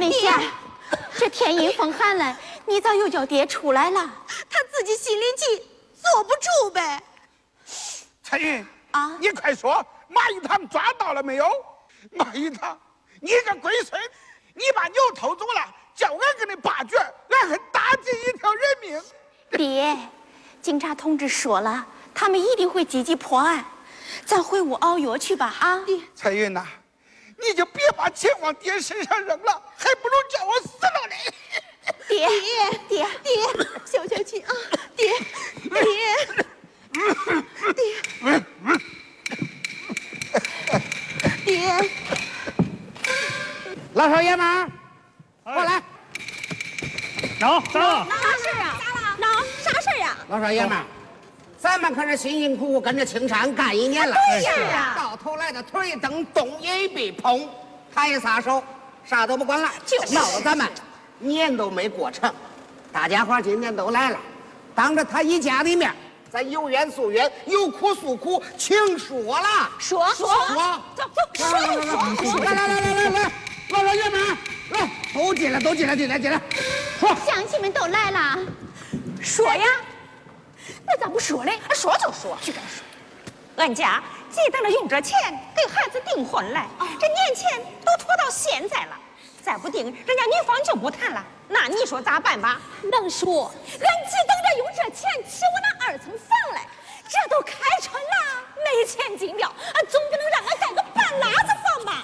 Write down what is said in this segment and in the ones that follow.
殿下，这天阴风寒了，你咋又叫爹出来了？ 他自己心里急，坐不住呗。 彩云啊， 你快说，马玉堂抓到了没有？马玉堂，你个龟孙，你把牛偷走了，叫俺给你罢卷，俺还打进一条人命。 爹，警察同志说了，他们一定会积极破案，咱回屋熬药去吧啊！ 彩云呐，你就别把钱往爹身上扔了，还不如叫我死了嘞。 爹， 消消气啊，爹。 老少爷们，过来。 喏，咋了？ 啥事啊？啥事呀？ 老少爷们，咱们可是辛辛苦苦跟着青山干1年了。 对呀， 到头来的腿一蹬，动也别碰，他一撒手，啥都不管了，闹得咱们年都没过成。大家伙今天都来了，当着他一家的面，咱有冤诉冤，有苦诉苦，请说了。 说， 来，老少爷们，来，都进来，说。 乡亲们都来了， 说呀。那咋不说嘞？说就说，就敢说。俺家急等着用这钱给孩子订婚来，这年前都拖到现在了，再不定，人家女方就不谈了。那你说咋办吧？ 能说，俺急等着用这钱起我那2层房来，这都开春了，没钱进庙，俺总不能让俺盖个半拉子房吧？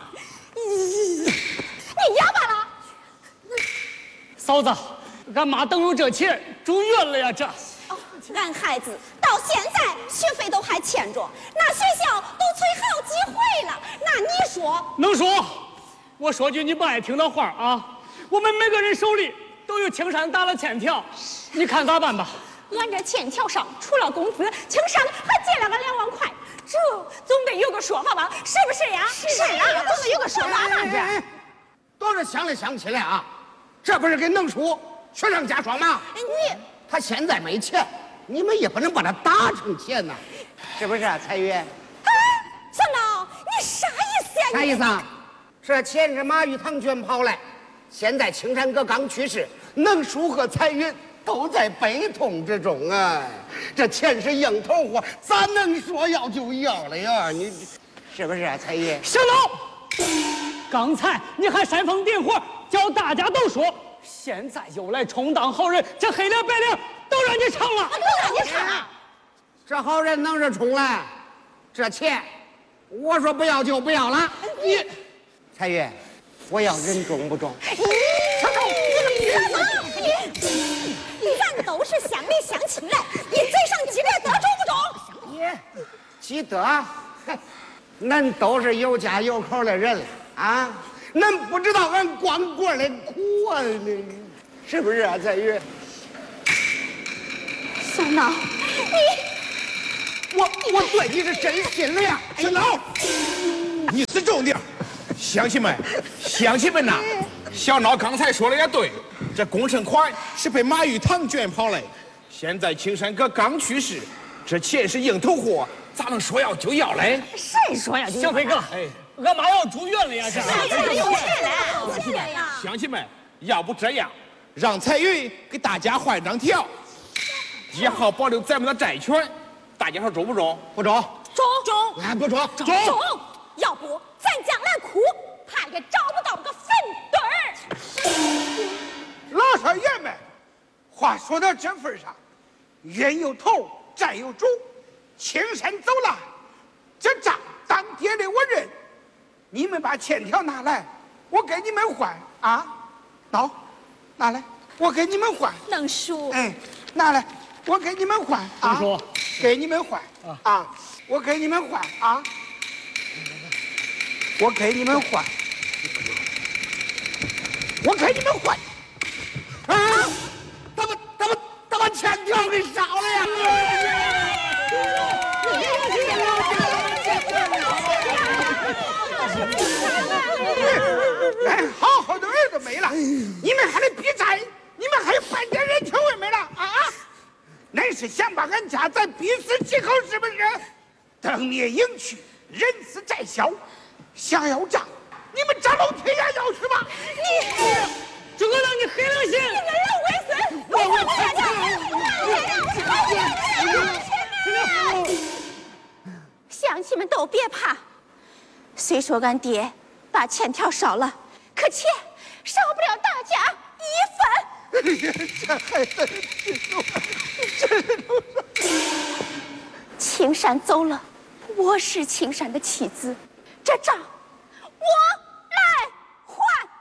你哑巴了？ 嫂子，俺妈等用这钱住院了呀，这。 俺孩子到现在学费都还欠着，那学校都催好几回了，那你说？ 能说？我说句你不爱听的话啊，我们每个人手里都有青山打了欠条，你看咋办吧？ 俺这欠条上除了工资，青山还借了俺2万块，这总得有个说法吧？是不是呀？是啊，总得有个说法吧？这都是想来想去的啊，这不是给能叔雪上加霜吗？他现在没钱，你们也不能把他打成钱呐，是不是啊，彩云？ 小孬，你啥意思呀？ 啥意思啊？这钱是马玉堂卷跑来，现在青山哥刚去世，能叔和彩云都在悲痛之中啊。这钱是硬头活，咋能说要就要了呀？你是不是啊，彩云？ 小脑，刚才你还煽风点火，叫大家都说，现在又来充当好人，这黑脸白脸都让你尝了， 都让你尝了。 这好人能是充来？这钱，我说不要就不要了。你，彩云，我要人中不中？ 咱都是乡里乡亲来，你嘴上积点德中不中？ 积德？恁都是有家有口的人了啊！恁不知道俺光棍的苦啊！是不是啊，彩云？ 小孬， 我对你是真心了呀， 小孬，你是重点。乡亲们呐，小孬刚才说的也对，这工程款是被马玉堂卷跑来，现在青山哥刚去世，这钱是硬头活，咋能说要就要嘞？ 谁说呀？ 小飞哥，俺妈要住院了呀，这。 有钱了， 乡亲们，要不这样，让彩云给大家换张条，也好保留咱们的债权，大家说中不中？ 不中？ 中， 俺不中。 中。要不咱将来哭，他也找不到个坟堆儿。 老少爷们，话说到这份上，冤有头，债有主，青山走了，这账当爹的我认。你们把欠条拿来，我给你们换啊！喏，拿来，我给你们换。 能叔， 拿来，我给你们换啊！ 能叔， 给你们换啊！我给你们换啊！我给你们换，我给你们换啊！他把钱条给烧了呀！ 哎，好好的儿子没了，你们还得比债，你们还有半点人情味没了啊！恁是想把俺家再逼死几口是不是？灯灭影去，人死债消，想要账，你们找老天爷要去吧！你。 乡亲们都别怕，虽说俺爹把钱条烧了，可钱少不了大家一分。 这孩子， 青山走了，我是青山的妻子，这账我